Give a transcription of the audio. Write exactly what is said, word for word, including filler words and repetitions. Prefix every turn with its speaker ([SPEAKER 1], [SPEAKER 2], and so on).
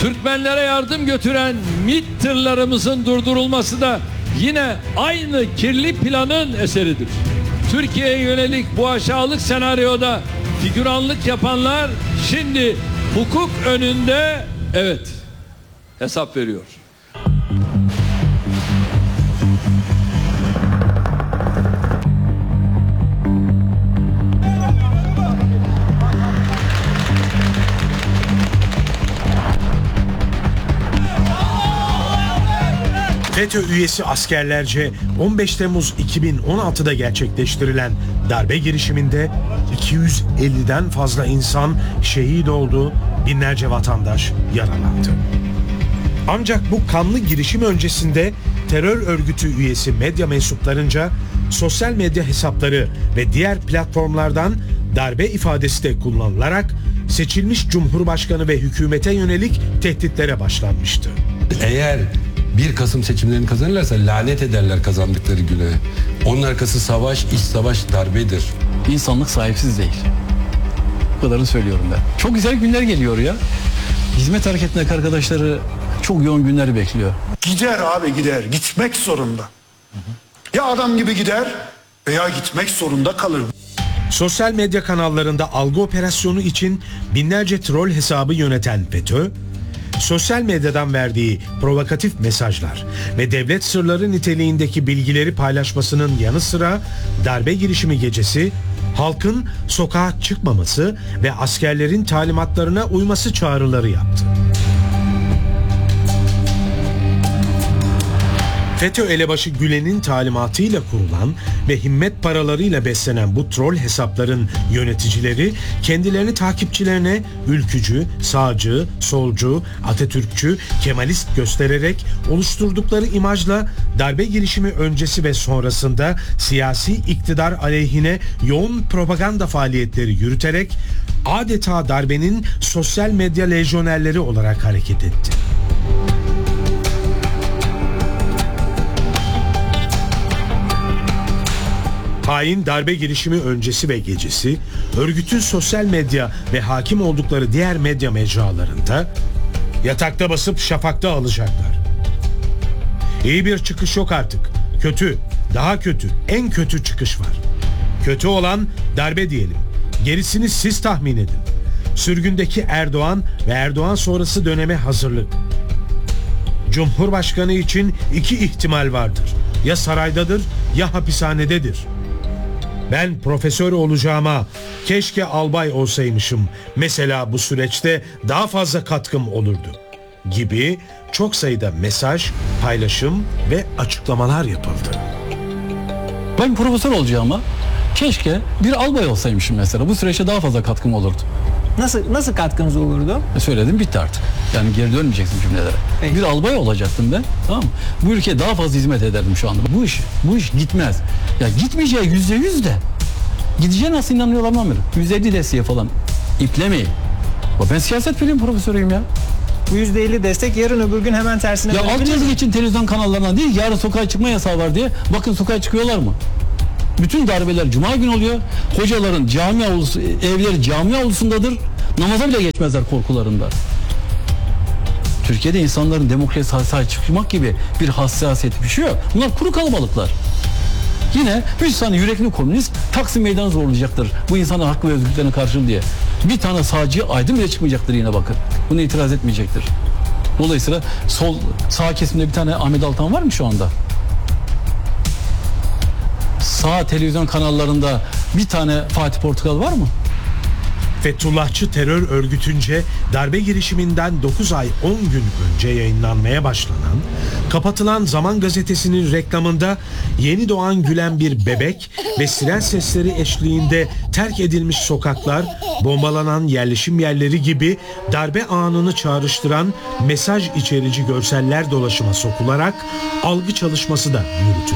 [SPEAKER 1] Türkmenlere yardım götüren MİT tırlarımızın durdurulması da yine aynı kirli planın eseridir. Türkiye'ye yönelik bu aşağılık senaryoda figüranlık yapanlar şimdi hukuk önünde evet hesap veriyor.
[SPEAKER 2] FETÖ üyesi askerlerce on beş Temmuz iki bin on altıda gerçekleştirilen darbe girişiminde iki yüz elliden fazla insan şehit oldu, binlerce vatandaş yaralandı. Ancak bu kanlı girişim öncesinde terör örgütü üyesi medya mensuplarınca sosyal medya hesapları ve diğer platformlardan darbe ifadesi de kullanılarak seçilmiş Cumhurbaşkanı ve hükümete yönelik tehditlere başlanmıştı.
[SPEAKER 3] Eğer bir Kasım seçimlerini kazanırlarsa lanet ederler kazandıkları güne. Onun arkası savaş, iç savaş, darbedir.
[SPEAKER 4] İnsanlık sahipsiz değil. Bu kadarını söylüyorum ben. Çok güzel günler geliyor ya. Hizmet hareketindeki arkadaşları çok yoğun günler bekliyor.
[SPEAKER 5] Gider abi gider. Gitmek zorunda. Ya adam gibi gider veya gitmek zorunda kalır.
[SPEAKER 2] Sosyal medya kanallarında algı operasyonu için binlerce troll hesabı yöneten FETÖ, sosyal medyadan verdiği provokatif mesajlar ve devlet sırları niteliğindeki bilgileri paylaşmasının yanı sıra darbe girişimi gecesi halkın sokağa çıkmaması ve askerlerin talimatlarına uyması çağrıları yaptı. FETÖ elebaşı Gülen'in talimatıyla kurulan ve himmet paralarıyla beslenen bu troll hesapların yöneticileri kendilerini takipçilerine ülkücü, sağcı, solcu, Atatürkçü, Kemalist göstererek oluşturdukları imajla darbe girişimi öncesi ve sonrasında siyasi iktidar aleyhine yoğun propaganda faaliyetleri yürüterek adeta darbenin sosyal medya lejyonerleri olarak hareket etti. Hain darbe girişimi öncesi ve gecesi örgütün sosyal medya ve hakim oldukları diğer medya mecralarında yatakta basıp şafakta alacaklar. İyi bir çıkış yok artık. Kötü, daha kötü, en kötü çıkış var. Kötü olan darbe diyelim. Gerisini siz tahmin edin. Sürgündeki Erdoğan ve Erdoğan sonrası döneme hazırlık. Cumhurbaşkanı için iki ihtimal vardır. Ya saraydadır ya hapishanededir. Ben profesör olacağıma keşke albay olsaymışım. Mesela bu süreçte daha fazla katkım olurdu. Gibi çok sayıda mesaj, paylaşım ve açıklamalar yapıldı.
[SPEAKER 4] Ben profesör olacağıma keşke bir albay olsaymışım mesela. Bu süreçte daha fazla katkım olurdu.
[SPEAKER 6] Nasıl nasıl katkınız olurdu?
[SPEAKER 4] E söyledim bitti artık. Yani geri dönmeyeceksin cümlelere.
[SPEAKER 6] Peki.
[SPEAKER 4] Bir albay olacaktım ben. Tamam mı? Bu ülkeye daha fazla hizmet ederdim şu anda. Bu iş, bu iş gitmez. Ya gitmeyeceği yüzde yüz de. Gideceğine nasıl inanıyorlar anlamıyorum. yüz elli desteği falan. İplemeyin. Ben siyaset bilim profesörüyüm ya.
[SPEAKER 6] Bu yüzde elli destek yarın öbür gün hemen tersine
[SPEAKER 4] Ya alt
[SPEAKER 6] dönebilir
[SPEAKER 4] yazı
[SPEAKER 6] mi?
[SPEAKER 4] geçin televizyon kanallarına değil, yarın sokağa çıkma yasağı var diye. Bakın sokağa çıkıyorlar mı? Bütün darbeler cuma günü oluyor. Hocaların cami avlusu, evleri cami avlusundadır. Namaza bile geçmezler korkularında. Türkiye'de insanların demokrasiye sahip çıkmak gibi bir hassasiyet bir şey yok. Bunlar kuru kalabalıklar. Yine üç tane yürekli komünist Taksim Meydanı zorlayacaktır. Bu insanın hakkı ve özgürlüklerine karşı diye. Bir tane sağcı aydın bile çıkmayacaktır yine bakın. Bunu itiraz etmeyecektir. Dolayısıyla sol sağ kesimde bir tane Ahmet Altan var mı şu anda? Sağ televizyon kanallarında bir tane Fatih Portakal var mı?
[SPEAKER 2] Fethullahçı terör örgütünce darbe girişiminden dokuz ay on gün önce yayınlanmaya başlanan, kapatılan Zaman Gazetesi'nin reklamında yeni doğan gülen bir bebek ve siren sesleri eşliğinde terk edilmiş sokaklar, bombalanan yerleşim yerleri gibi darbe anını çağrıştıran mesaj içerici görseller dolaşıma sokularak algı çalışması da yürütülüyor.